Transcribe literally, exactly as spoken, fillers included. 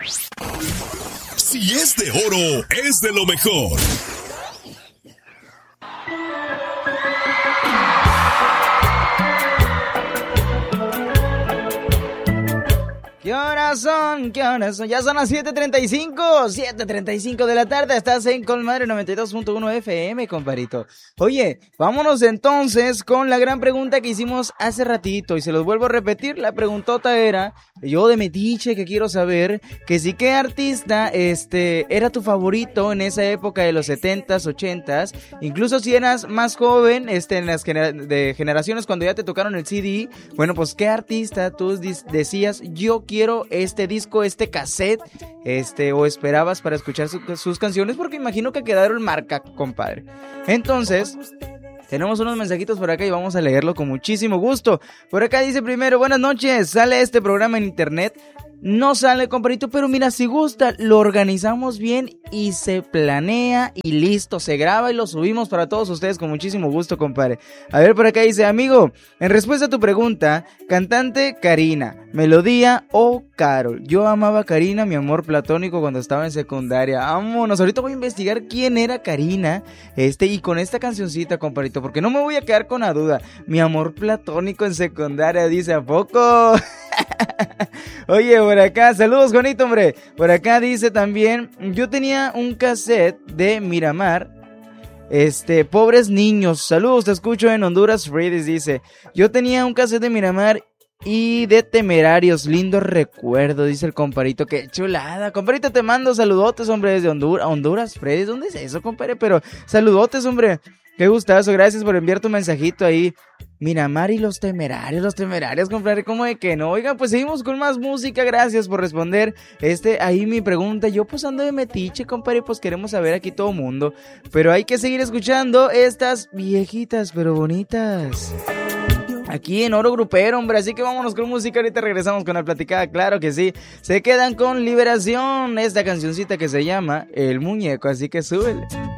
Si es de oro, es de lo mejor. ¿Qué horas son? ¿Qué horas son? Ya son las siete treinta y cinco, siete treinta y cinco de la tarde. Estás en Colmadre noventa y dos punto uno F M, comparito. Oye, vámonos entonces con la gran pregunta que hicimos hace ratito. Y se los vuelvo a repetir, la preguntota era, yo de metiche que quiero saber, que si qué artista este era tu favorito en esa época de los setentas, ochentas. Incluso si eras más joven, este en las genera- de generaciones cuando ya te tocaron el C D. Bueno, pues qué artista tú dis- decías, yo quiero este disco, este cassette, este, o esperabas para escuchar su, sus canciones, porque imagino que quedaron marca, compadre. Entonces, tenemos unos mensajitos por acá y vamos a leerlo con muchísimo gusto. Por acá dice primero, buenas noches, sale este programa en internet. No sale, compadrito, pero mira, si gusta, lo organizamos bien y se planea y listo, se graba y lo subimos para todos ustedes con muchísimo gusto, compadre. A ver, por acá dice, amigo, en respuesta a tu pregunta, cantante Karina, melodía o Karol. Yo amaba a Karina, mi amor platónico cuando estaba en secundaria. Vámonos, ahorita voy a investigar quién era Karina, este, y con esta cancioncita, compadrito, porque no me voy a quedar con la duda. Mi amor platónico en secundaria, dice, ¿a poco? Oye, por acá, saludos Juanito, hombre. Por acá dice también, yo tenía un cassette de Miramar, este, pobres niños, saludos, te escucho en Honduras, Freddy's dice, yo tenía un cassette de Miramar y de Temerarios, lindo recuerdo, dice el comparito, qué chulada, comparito, te mando saludotes, hombre, desde Honduras, Honduras, Freddy's, ¿dónde es eso, compadre? Pero saludotes, hombre. Qué gustazo, gracias por enviar tu mensajito ahí. Miramar y los Temerarios, los Temerarios, compadre, ¿cómo de que no? Oigan, pues seguimos con más música, gracias por responder este, ahí mi pregunta. Yo pues ando de metiche, compadre, pues queremos saber aquí todo mundo. Pero hay que seguir escuchando estas viejitas pero bonitas aquí en Oro Grupero, hombre, así que vámonos con música, ahorita regresamos con la platicada, claro que sí. Se quedan con Liberación, esta cancioncita que se llama El Muñeco, así que súbele.